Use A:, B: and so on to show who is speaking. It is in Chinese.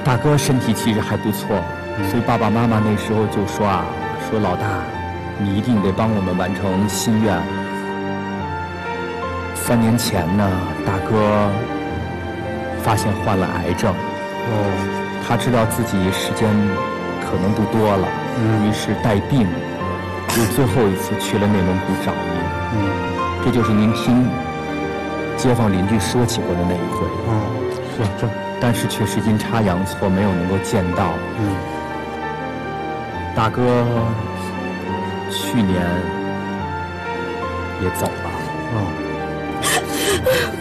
A: 大哥身体其实还不错，所以爸爸妈妈那时候就说啊，说老大，你一定得帮我们完成心愿。3年前呢，大哥发现患了癌症，他知道自己时间可能不多了，于是带病又最后一次去了内蒙古找您。这就是您听街坊邻居说起过的那一回。
B: 是这，
A: 但是却是阴差阳错没有能够见到。大哥去年也走了。